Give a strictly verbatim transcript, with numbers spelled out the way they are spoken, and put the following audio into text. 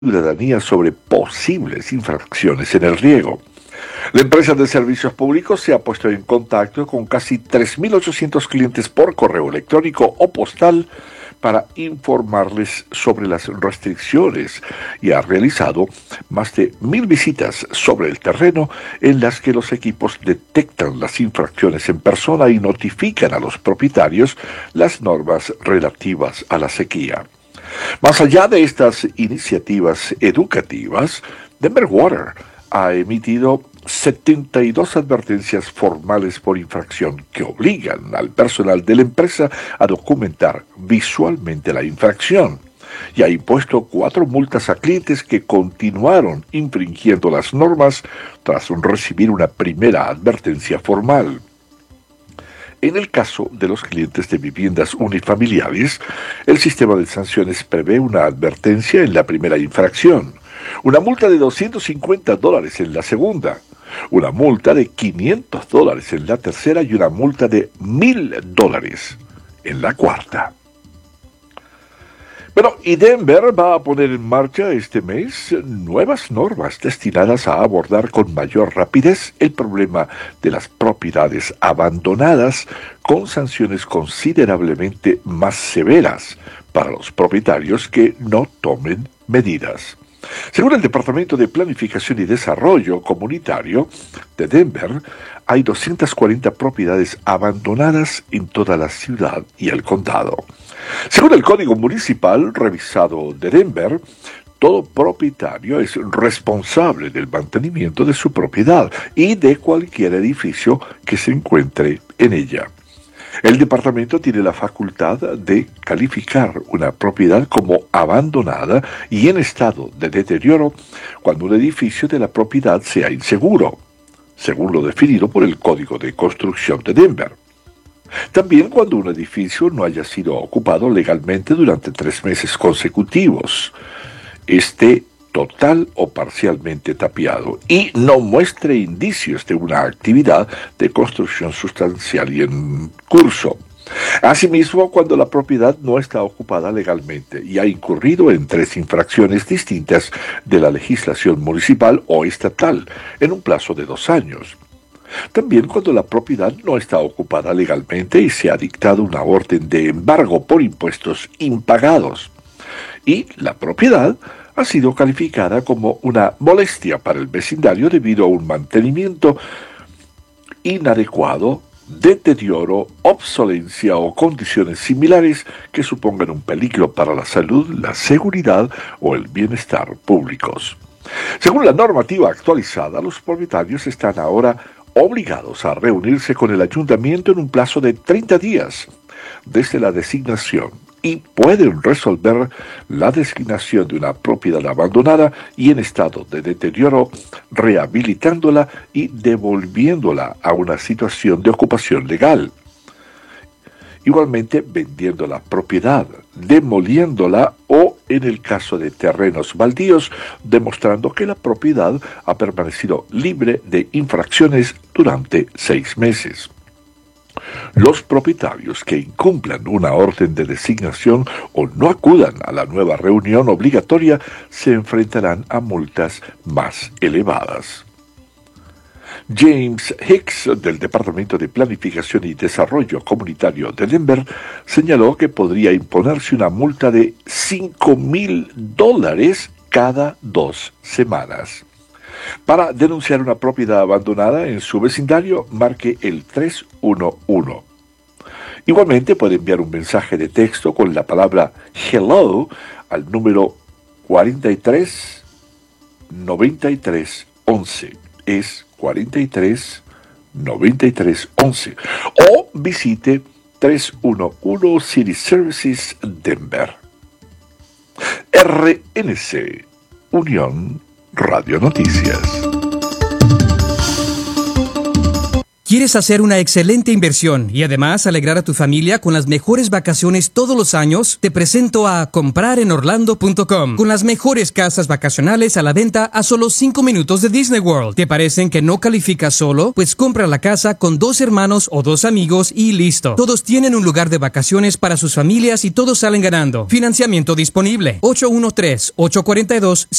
ciudadanía sobre posibles infracciones en el riego. La empresa de servicios públicos se ha puesto en contacto con casi tres mil ochocientos clientes por correo electrónico o postal para informarles sobre las restricciones y ha realizado más de mil visitas sobre el terreno en las que los equipos detectan las infracciones en persona y notifican a los propietarios las normas relativas a la sequía. Más allá de estas iniciativas educativas, Denver Water ha emitido setenta y dos advertencias formales por infracción que obligan al personal de la empresa a documentar visualmente la infracción y ha impuesto cuatro multas a clientes que continuaron infringiendo las normas tras recibir una primera advertencia formal. En el caso de los clientes de viviendas unifamiliares, el sistema de sanciones prevé una advertencia en la primera infracción, una multa de doscientos cincuenta dólares en la segunda, una multa de quinientos dólares en la tercera y una multa de mil dólares en la cuarta. Bueno, y Denver va a poner en marcha este mes nuevas normas destinadas a abordar con mayor rapidez el problema de las propiedades abandonadas con sanciones considerablemente más severas para los propietarios que no tomen medidas. Según el Departamento de Planificación y Desarrollo Comunitario de Denver, hay doscientas cuarenta propiedades abandonadas en toda la ciudad y el condado. Según el Código Municipal revisado de Denver, todo propietario es responsable del mantenimiento de su propiedad y de cualquier edificio que se encuentre en ella. El departamento tiene la facultad de calificar una propiedad como abandonada y en estado de deterioro cuando un edificio de la propiedad sea inseguro, según lo definido por el Código de Construcción de Denver. También cuando un edificio no haya sido ocupado legalmente durante tres meses consecutivos, esté total o parcialmente tapiado y no muestre indicios de una actividad de construcción sustancial y en curso. Asimismo, cuando la propiedad no está ocupada legalmente y ha incurrido en tres infracciones distintas de la legislación municipal o estatal en un plazo de dos años. También cuando la propiedad no está ocupada legalmente y se ha dictado una orden de embargo por impuestos impagados. Y la propiedad ha sido calificada como una molestia para el vecindario debido a un mantenimiento inadecuado, deterioro, obsolencia o condiciones similares que supongan un peligro para la salud, la seguridad o el bienestar públicos. Según la normativa actualizada, los propietarios están ahora obligados a reunirse con el ayuntamiento en un plazo de treinta días desde la designación y pueden resolver la designación de una propiedad abandonada y en estado de deterioro, rehabilitándola y devolviéndola a una situación de ocupación legal. Igualmente vendiendo la propiedad, demoliéndola o, en el caso de terrenos baldíos, demostrando que la propiedad ha permanecido libre de infracciones durante seis meses. Los propietarios que incumplan una orden de designación o no acudan a la nueva reunión obligatoria se enfrentarán a multas más elevadas. James Hicks, del Departamento de Planificación y Desarrollo Comunitario de Denver, señaló que podría imponerse una multa de cinco mil dólares cada dos semanas. Para denunciar una propiedad abandonada en su vecindario, marque el tres uno uno. Igualmente puede enviar un mensaje de texto con la palabra hello al número cuarenta y tres noventa y tres once. Es cuarenta y tres noventa y tres once. O visite trescientos once City Services Denver. R N C, Unión Radio Noticias. ¿Quieres hacer una excelente inversión y además alegrar a tu familia con las mejores vacaciones todos los años? Te presento a comprar en orlando punto com, con las mejores casas vacacionales a la venta a solo cinco minutos de Disney World. ¿Te parecen que no calificas solo? Pues compra la casa con dos hermanos o dos amigos y listo. Todos tienen un lugar de vacaciones para sus familias y todos salen ganando. Financiamiento disponible. ocho uno tres, ocho cuatro dos,